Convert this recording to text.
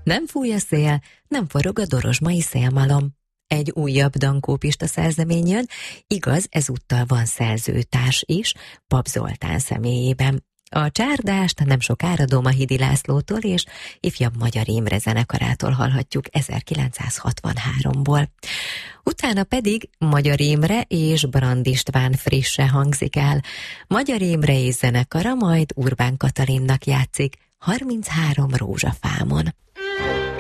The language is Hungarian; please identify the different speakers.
Speaker 1: Nem fúj a szél, nem forog a dorozsmai szélmalom. Egy újabb dankópista szerzemény jön, igaz, ezúttal van szerzőtárs is, Pap Zoltán személyében. A csárdást nem sokára Domahidi Lászlótól és ifjabb Magyar Imre zenekarától hallhatjuk 1963-ból. Utána pedig Magyar Imre és Brand István frisse hangzik el. Magyar Imre és zenekara majd Urbán Katalinnak játszik 33 rózsafámon.